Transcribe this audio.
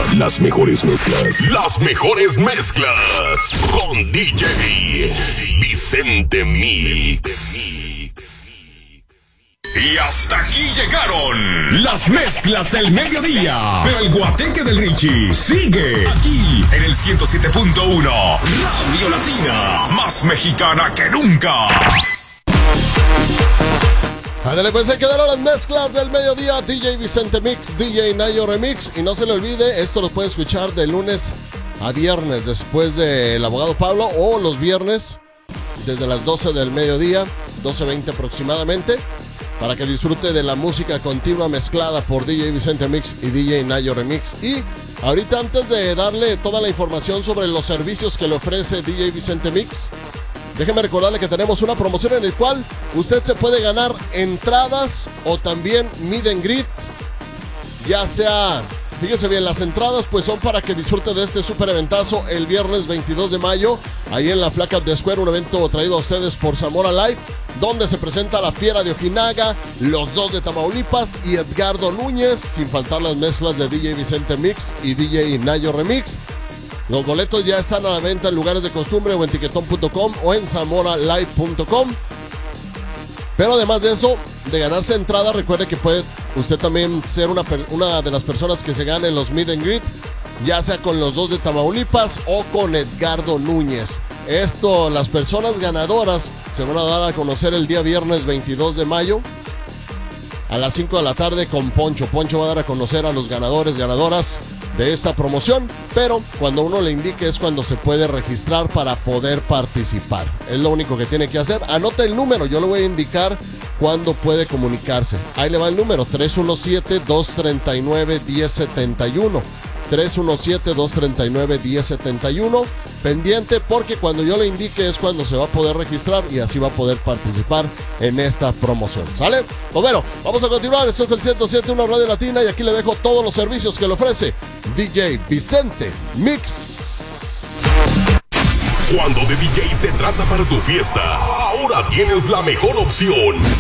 Las mejores mezclas. Las mejores mezclas. Con DJ Vicente Mix. Y hasta aquí llegaron las mezclas del mediodía. Pero el guateque del Richie sigue aquí en el 107.1 Radio Latina, más mexicana que nunca. Ándale, pues se quedaron las mezclas del mediodía. DJ Vicente Mix, DJ Nayo Remix. Y no se le olvide, esto lo puede escuchar de lunes a viernes después del Abogado Pablo, o los viernes desde las 12 del mediodía, 12:20 aproximadamente, para que disfrute de la música continua mezclada por DJ Vicente Mix y DJ Nayo Remix. Y ahorita, antes de darle toda la información sobre los servicios que le ofrece DJ Vicente Mix, déjeme recordarle que tenemos una promoción en la cual usted se puede ganar entradas o también meet and greet, ya sea, fíjese bien, las entradas pues son para que disfrute de este super eventazo el viernes 22 de mayo, ahí en la Flaca de Square, un evento traído a ustedes por Zamora Live, donde se presenta la Fiera de Ojinaga, los dos de Tamaulipas y Edgardo Núñez, sin faltar las mezclas de DJ Vicente Mix y DJ Nayo Remix. Los boletos ya están a la venta en lugares de costumbre o en tiquetón.com o en zamoralive.com. Pero además de eso, de ganarse entrada, recuerde que puede usted también ser una de las personas que se gane los meet and greet, ya sea con los dos de Tamaulipas o con Edgardo Núñez. Esto, las personas ganadoras se van a dar a conocer el día viernes 22 de mayo a las 5 de la tarde con Poncho. Poncho va a dar a conocer a los ganadores, ganadoras de esta promoción, pero cuando uno le indique es cuando se puede registrar para poder participar. Es lo único que tiene que hacer. Anote el número, yo le voy a indicar cuándo puede comunicarse. Ahí le va el número, 317-239-1071. 317-239-1071. Pendiente, porque cuando yo le indique es cuando se va a poder registrar y así va a poder participar en esta promoción. ¿Sale? Pues bueno, vamos a continuar. Esto es el 107.1 Radio Latina y aquí le dejo todos los servicios que le ofrece DJ Vicente Mix. Cuando de DJ se trata para tu fiesta, ahora tienes la mejor opción.